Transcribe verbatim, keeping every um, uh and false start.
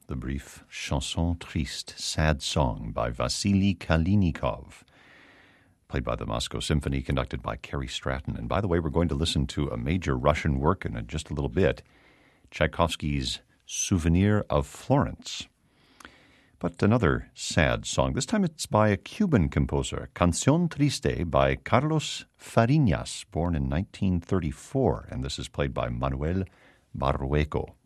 the brief Chanson Triste, Sad Song by Vasily Kalinikov, played by the Moscow Symphony, conducted by Kerry Stratton. And by the way, we're going to listen to a major Russian work in just a little bit, Tchaikovsky's Souvenir of Florence. But another sad song. This time it's by a Cuban composer, Canción Triste by Carlos Fariñas, born in nineteen thirty-four, and this is played by Manuel Barrueco.